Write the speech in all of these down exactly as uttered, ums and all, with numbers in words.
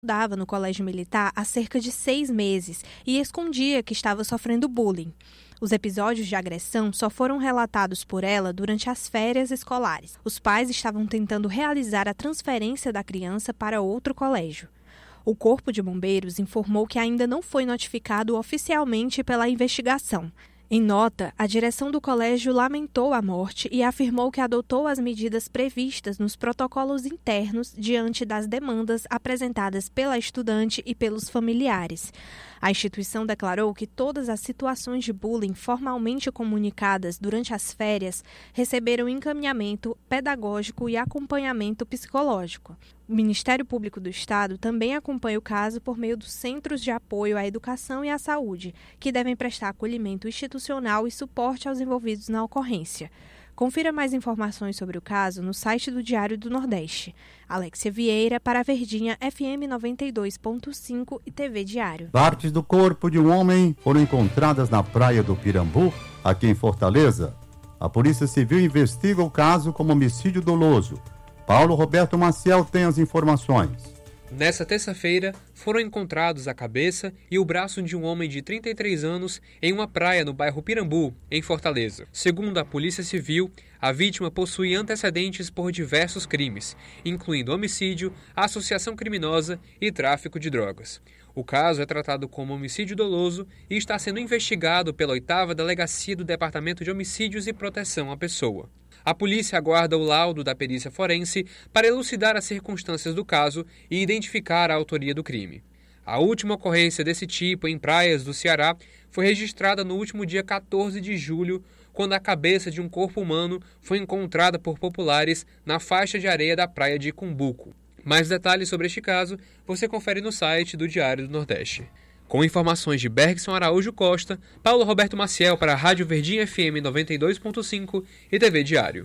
Estudava no colégio militar há cerca de seis meses e escondia que estava sofrendo bullying. Os episódios de agressão só foram relatados por ela durante as férias escolares. Os pais estavam tentando realizar a transferência da criança para outro colégio. O Corpo de Bombeiros informou que ainda não foi notificado oficialmente pela investigação. Em nota, a direção do colégio lamentou a morte e afirmou que adotou as medidas previstas nos protocolos internos diante das demandas apresentadas pela estudante e pelos familiares. A instituição declarou que todas as situações de bullying formalmente comunicadas durante as férias receberam encaminhamento pedagógico e acompanhamento psicológico. O Ministério Público do Estado também acompanha o caso por meio dos Centros de Apoio à Educação e à Saúde, que devem prestar acolhimento institucional e suporte aos envolvidos na ocorrência. Confira mais informações sobre o caso no site do Diário do Nordeste. Alexia Vieira, para a Verdinha F M noventa e dois ponto cinco e T V Diário. Partes do corpo de um homem foram encontradas na praia do Pirambu, aqui em Fortaleza. A Polícia Civil investiga o caso como homicídio doloso. Paulo Roberto Maciel tem as informações. Nessa terça-feira, foram encontrados a cabeça e o braço de um homem de trinta e três anos em uma praia no bairro Pirambu, em Fortaleza. Segundo a Polícia Civil, a vítima possui antecedentes por diversos crimes, incluindo homicídio, associação criminosa e tráfico de drogas. O caso é tratado como homicídio doloso e está sendo investigado pela oitava Delegacia do Departamento de Homicídios e Proteção à Pessoa. A polícia aguarda o laudo da perícia forense para elucidar as circunstâncias do caso e identificar a autoria do crime. A última ocorrência desse tipo em praias do Ceará foi registrada no último dia quatorze de julho, quando a cabeça de um corpo humano foi encontrada por populares na faixa de areia da praia de Cumbuco. Mais detalhes sobre este caso você confere no site do Diário do Nordeste. Com informações de Bergson Araújo Costa, Paulo Roberto Maciel para a Rádio Verdinha F M noventa e dois ponto cinco e T V Diário.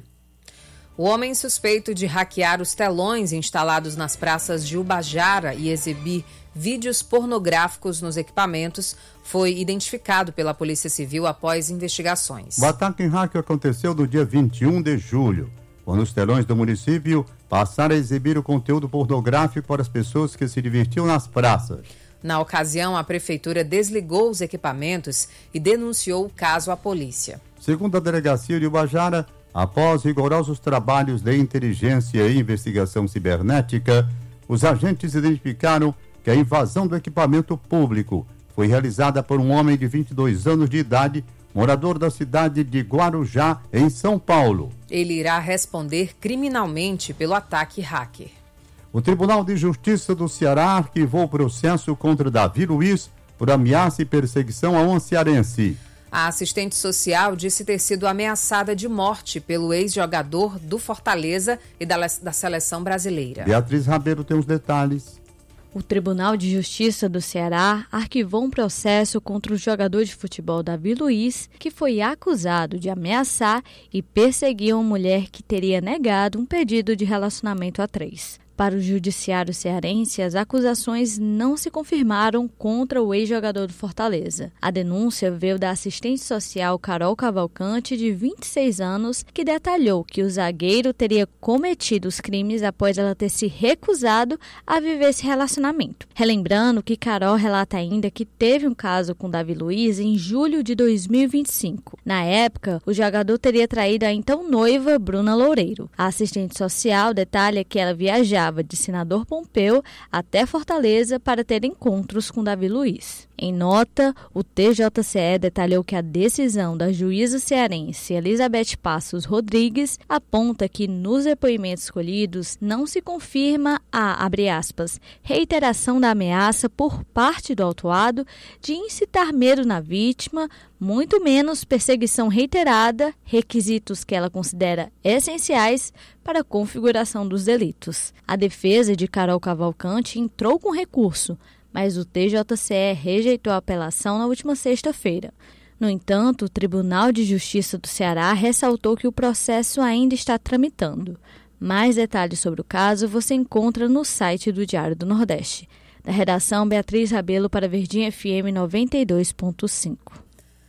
O homem suspeito de hackear os telões instalados nas praças de Ubajara e exibir vídeos pornográficos nos equipamentos foi identificado pela Polícia Civil após investigações. O ataque em hack aconteceu no dia vinte e um de julho, quando os telões do município passaram a exibir o conteúdo pornográfico para as pessoas que se divertiam nas praças. Na ocasião, a prefeitura desligou os equipamentos e denunciou o caso à polícia. Segundo a delegacia de Ubajara, após rigorosos trabalhos de inteligência e investigação cibernética, os agentes identificaram que a invasão do equipamento público foi realizada por um homem de vinte e dois anos de idade, morador da cidade de Guarujá, em São Paulo. Ele irá responder criminalmente pelo ataque hacker. O Tribunal de Justiça do Ceará arquivou o processo contra Davi Luiz por ameaça e perseguição a um cearense. A assistente social disse ter sido ameaçada de morte pelo ex-jogador do Fortaleza e da, da seleção brasileira. Beatriz Rabeiro tem os detalhes. O Tribunal de Justiça do Ceará arquivou um processo contra o jogador de futebol Davi Luiz, que foi acusado de ameaçar e perseguir uma mulher que teria negado um pedido de relacionamento a três. Para o judiciário cearense, as acusações não se confirmaram contra o ex-jogador do Fortaleza. A denúncia veio da assistente social Carol Cavalcante, de vinte e seis anos, que detalhou que o zagueiro teria cometido os crimes após ela ter se recusado a viver esse relacionamento. Relembrando que Carol relata ainda que teve um caso com Davi Luiz em julho de dois mil e vinte e cinco. Na época, o jogador teria traído a então noiva Bruna Loureiro. A assistente social detalha que ela viajava de Senador Pompeu até Fortaleza para ter encontros com Davi Luiz. Em nota, o T J C E detalhou que a decisão da juíza cearense Elizabeth Passos Rodrigues aponta que nos depoimentos escolhidos não se confirma a, abre aspas, reiteração da ameaça por parte do autuado de incitar medo na vítima, muito menos perseguição reiterada, requisitos que ela considera essenciais para a configuração dos delitos. A defesa de Carol Cavalcante entrou com recurso, mas o T J C E rejeitou a apelação na última sexta-feira. No entanto, o Tribunal de Justiça do Ceará ressaltou que o processo ainda está tramitando. Mais detalhes sobre o caso você encontra no site do Diário do Nordeste. Da redação, Beatriz Rabelo para Verdinha F M noventa e dois ponto cinco.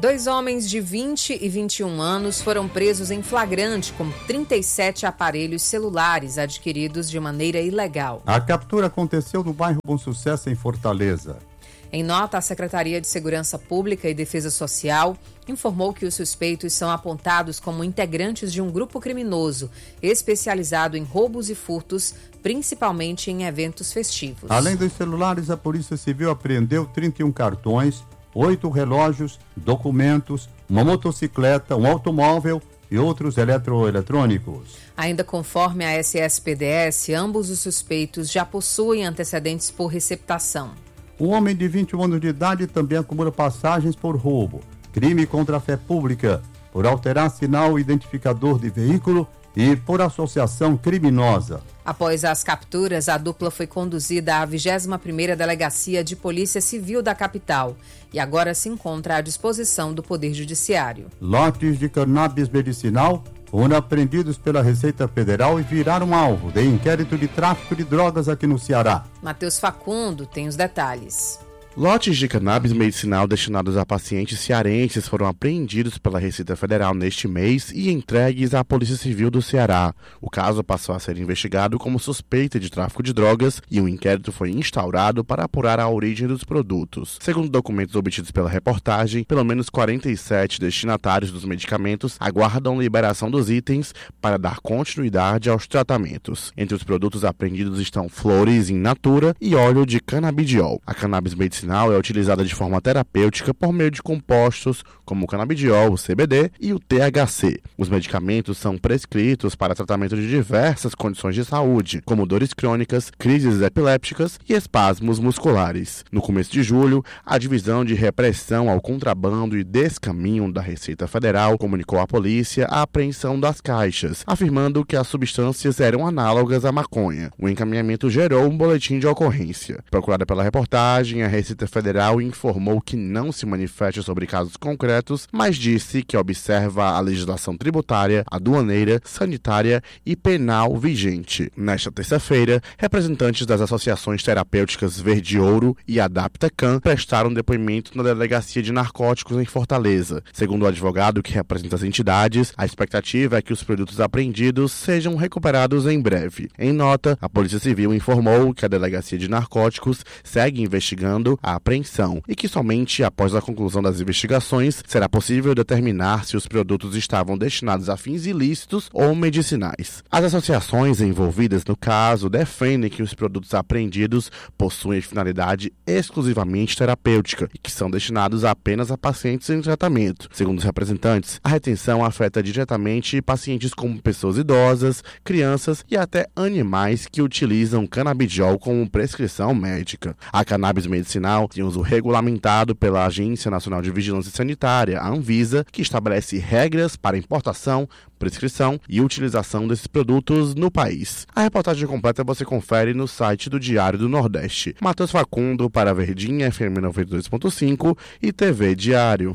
Dois homens de vinte e vinte e um anos foram presos em flagrante com trinta e sete aparelhos celulares adquiridos de maneira ilegal. A captura aconteceu no bairro Bom Sucesso, em Fortaleza. Em nota, a Secretaria de Segurança Pública e Defesa Social informou que os suspeitos são apontados como integrantes de um grupo criminoso especializado em roubos e furtos, principalmente em eventos festivos. Além dos celulares, a Polícia Civil apreendeu trinta e um cartões, oito relógios, documentos, uma motocicleta, um automóvel e outros eletroeletrônicos. Ainda conforme a S S P D S, ambos os suspeitos já possuem antecedentes por receptação. Um homem de vinte e um anos de idade também acumula passagens por roubo, crime contra a fé pública, por alterar sinal identificador de veículo e por associação criminosa. Após as capturas, a dupla foi conduzida à vigésima primeira Delegacia de Polícia Civil da capital e agora se encontra à disposição do Poder Judiciário. Lotes de cannabis medicinal foram apreendidos pela Receita Federal e viraram alvo de inquérito de tráfico de drogas aqui no Ceará. Matheus Facundo tem os detalhes. Lotes de cannabis medicinal destinados a pacientes cearenses foram apreendidos pela Receita Federal neste mês e entregues à Polícia Civil do Ceará. O caso passou a ser investigado como suspeita de tráfico de drogas e um inquérito foi instaurado para apurar a origem dos produtos. Segundo documentos obtidos pela reportagem, pelo menos quarenta e sete destinatários dos medicamentos aguardam liberação dos itens para dar continuidade aos tratamentos. Entre os produtos apreendidos estão flores in natura e óleo de canabidiol. A cannabis medicinal é utilizada de forma terapêutica por meio de compostos como o canabidiol, o C B D e o T H C. Os medicamentos são prescritos para tratamento de diversas condições de saúde, como dores crônicas, crises epilépticas e espasmos musculares. No começo de julho, a Divisão de Repressão ao Contrabando e Descaminho da Receita Federal comunicou à polícia a apreensão das caixas, afirmando que as substâncias eram análogas à maconha. O encaminhamento gerou um boletim de ocorrência. Procurada pela reportagem, a Receita Federal informou que não se manifesta sobre casos concretos, mas disse que observa a legislação tributária, aduaneira, sanitária e penal vigente. Nesta terça-feira, representantes das associações terapêuticas Verde Ouro e AdaptaCan prestaram depoimento na Delegacia de Narcóticos em Fortaleza. Segundo o advogado que representa as entidades, a expectativa é que os produtos apreendidos sejam recuperados em breve. Em nota, a Polícia Civil informou que a Delegacia de Narcóticos segue investigando a apreensão e que somente após a conclusão das investigações será possível determinar se os produtos estavam destinados a fins ilícitos ou medicinais. As associações envolvidas no caso defendem que os produtos apreendidos possuem finalidade exclusivamente terapêutica e que são destinados apenas a pacientes em tratamento. Segundo os representantes, a retenção afeta diretamente pacientes como pessoas idosas, crianças e até animais que utilizam canabidiol como prescrição médica. A cannabis medicinal tem uso regulamentado pela Agência Nacional de Vigilância Sanitária, a Anvisa, que estabelece regras para importação, prescrição e utilização desses produtos no país. A reportagem completa você confere no site do Diário do Nordeste. Matheus Facundo para Verdinha F M noventa e dois ponto cinco e T V Diário.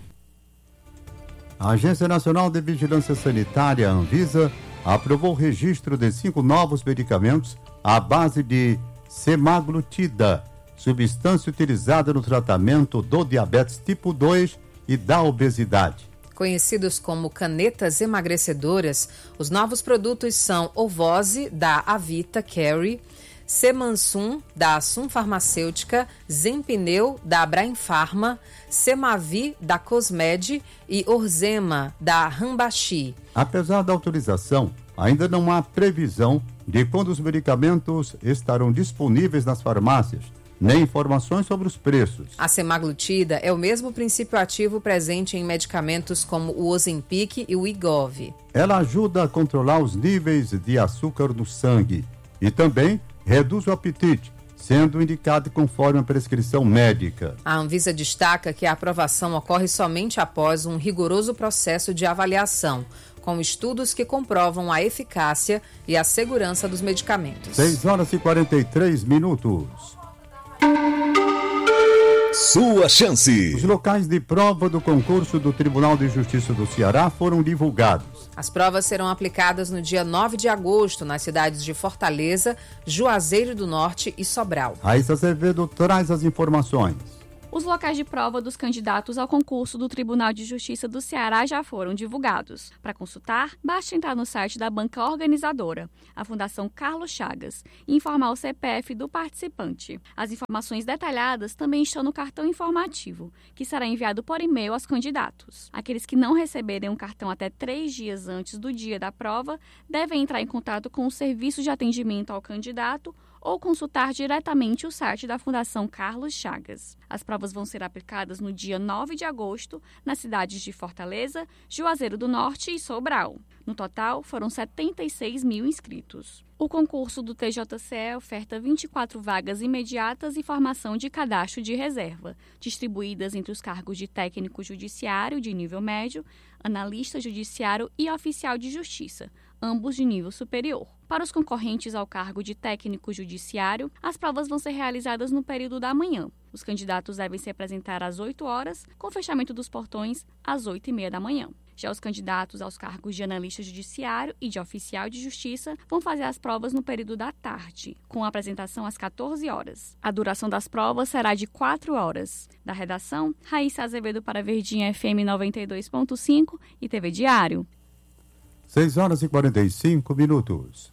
A Agência Nacional de Vigilância Sanitária, a Anvisa, aprovou o registro de cinco novos medicamentos à base de semaglutida, substância utilizada no tratamento do diabetes tipo dois e da obesidade. Conhecidos como canetas emagrecedoras, os novos produtos são Ovose, da Avita Carry, Semansum, da Assum Farmacêutica, Zempineu, da Brain Pharma, Semavi, da Cosmed e Orzema, da Rambaxi. Apesar da autorização, ainda não há previsão de quando os medicamentos estarão disponíveis nas farmácias, nem informações sobre os preços. A semaglutida é o mesmo princípio ativo presente em medicamentos como o Ozempic e o Wegovy. Ela ajuda a controlar os níveis de açúcar no sangue e também reduz o apetite, sendo indicado conforme a prescrição médica. A Anvisa destaca que a aprovação ocorre somente após um rigoroso processo de avaliação, com estudos que comprovam a eficácia e a segurança dos medicamentos. seis horas e quarenta e três minutos. Sua chance. Os locais de prova do concurso do Tribunal de Justiça do Ceará foram divulgados. As provas serão aplicadas no dia nove de agosto nas cidades de Fortaleza, Juazeiro do Norte e Sobral. Raíssa Azevedo traz as informações. Os locais de prova dos candidatos ao concurso do Tribunal de Justiça do Ceará já foram divulgados. Para consultar, basta entrar no site da banca organizadora, a Fundação Carlos Chagas, e informar o C P F do participante. As informações detalhadas também estão no cartão informativo, que será enviado por e-mail aos candidatos. Aqueles que não receberem um cartão até três dias antes do dia da prova devem entrar em contato com o serviço de atendimento ao candidato ou consultar diretamente o site da Fundação Carlos Chagas. As provas vão ser aplicadas no dia nove de agosto, nas cidades de Fortaleza, Juazeiro do Norte e Sobral. No total, foram setenta e seis mil inscritos. O concurso do T J C E oferta vinte e quatro vagas imediatas e formação de cadastro de reserva, distribuídas entre os cargos de técnico judiciário de nível médio, analista judiciário e oficial de justiça, ambos de nível superior. Para os concorrentes ao cargo de técnico judiciário, as provas vão ser realizadas no período da manhã. Os candidatos devem se apresentar às oito horas, com fechamento dos portões às oito e meia da manhã. Já os candidatos aos cargos de analista judiciário e de oficial de justiça vão fazer as provas no período da tarde, com a apresentação às quatorze horas. A duração das provas será de quatro horas. Da redação, Raíssa Azevedo para Verdinha F M noventa e dois ponto cinco e T V Diário. seis horas e quarenta e cinco minutos.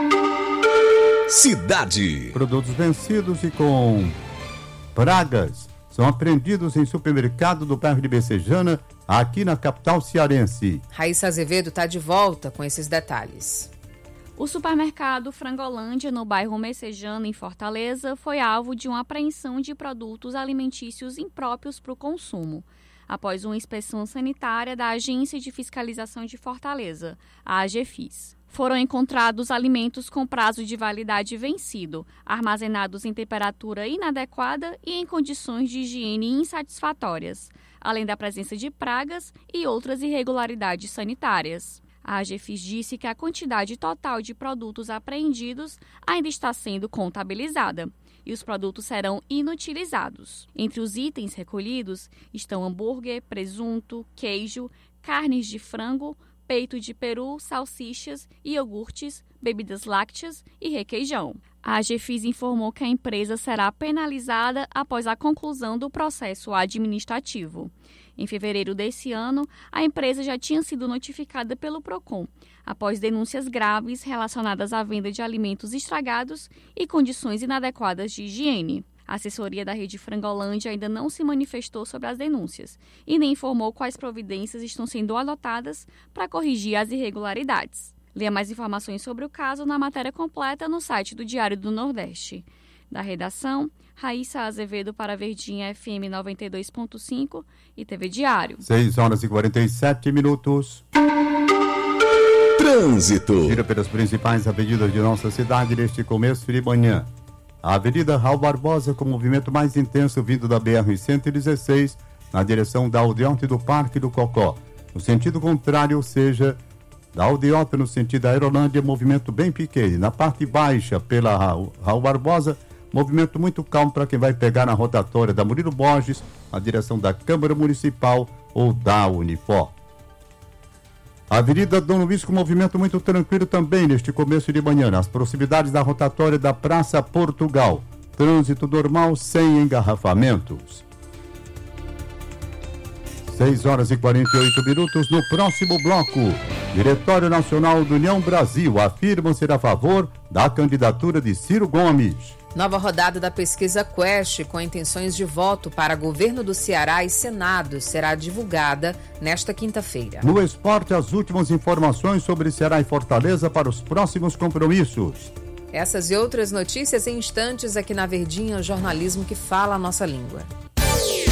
Cidade. Produtos vencidos e com pragas são apreendidos em supermercado do bairro de Becejana, aqui na capital cearense. Raíssa Azevedo está de volta com esses detalhes. O supermercado Frangolândia, no bairro Messejana, em Fortaleza, foi alvo de uma apreensão de produtos alimentícios impróprios para o consumo, após uma inspeção sanitária da Agência de Fiscalização de Fortaleza, a AGFIS. Foram encontrados alimentos com prazo de validade vencido, armazenados em temperatura inadequada e em condições de higiene insatisfatórias, além da presença de pragas e outras irregularidades sanitárias. A AGFIS disse que a quantidade total de produtos apreendidos ainda está sendo contabilizada e os produtos serão inutilizados. Entre os itens recolhidos estão hambúrguer, presunto, queijo, carnes de frango, peito de peru, salsichas, iogurtes, bebidas lácteas e requeijão. A AGFIS informou que a empresa será penalizada após a conclusão do processo administrativo. Em fevereiro desse ano, a empresa já tinha sido notificada pelo PROCON, após denúncias graves relacionadas à venda de alimentos estragados e condições inadequadas de higiene. A assessoria da Rede Frangolândia ainda não se manifestou sobre as denúncias e nem informou quais providências estão sendo adotadas para corrigir as irregularidades. Leia mais informações sobre o caso na matéria completa no site do Diário do Nordeste. Da redação, Raíssa Azevedo para Verdinha F M noventa e dois ponto cinco e T V Diário. seis horas e quarenta e sete minutos. Trânsito. Tira pelas principais avenidas de nossa cidade neste começo de manhã. A Avenida Raul Barbosa com movimento mais intenso vindo da B R cento e dezesseis na direção da Aldeota e do Parque do Cocó. No sentido contrário, ou seja, da Aldeota no sentido da Aerolândia, movimento bem pequeno. Na parte baixa, pela Raul, Raul Barbosa, movimento muito calmo para quem vai pegar na rotatória da Murilo Borges, na direção da Câmara Municipal ou da Unifor. A Avenida Dom Luiz com movimento muito tranquilo também neste começo de manhã, nas proximidades da rotatória da Praça Portugal. Trânsito normal sem engarrafamentos. seis horas e quarenta e oito minutos. No próximo bloco, Diretório Nacional do União Brasil afirma ser a favor da candidatura de Ciro Gomes. Nova rodada da pesquisa Quest com intenções de voto para governo do Ceará e Senado será divulgada nesta quinta-feira. No esporte, as últimas informações sobre Ceará e Fortaleza para os próximos compromissos. Essas e outras notícias em instantes aqui na Verdinha, o jornalismo que fala a nossa língua.